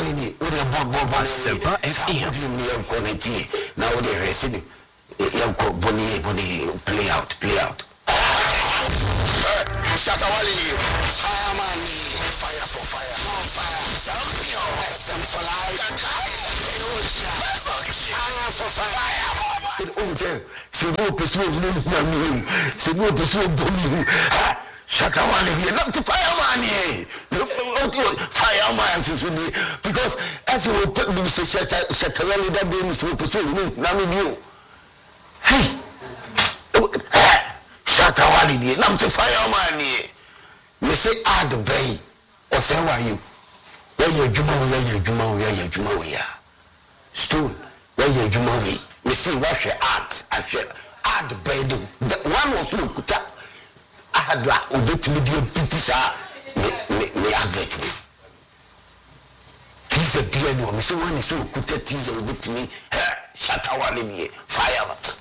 Shatawali ni ode bobo Sempa FM. Now ode residi yanko boni play out. Shatawali fireman fire for fire. Champion SM for life. Fire for fire. Sebo pursue mami. Sebo pursue boni. Shatawali here, not the fireman here. Fireman, because as you will put me say Shatawali that day, Mr. Pursue me, Nami. Hey, Shatawali here, not the fireman here. You say, add the bay, or say, why you? Where you Juma, Stone, where you Juma, we see what she adds, I shall add the bay. The one was to put up. I had to obey me, dear Pitisa, me advert me. Teaser, dear, no, Mr. One is so good at teaser with me. Shatawali, fire.